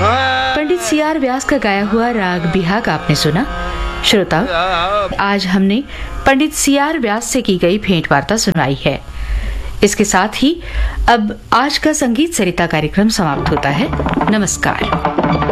पंडित C.R. व्यास का गाया हुआ राग बिहाग आपने सुना। श्रोताओ, आज हमने पंडित C.R. व्यास से की गई भेंट वार्ता सुनाई है। इसके साथ ही अब आज का संगीत सरिता कार्यक्रम समाप्त होता है। नमस्कार।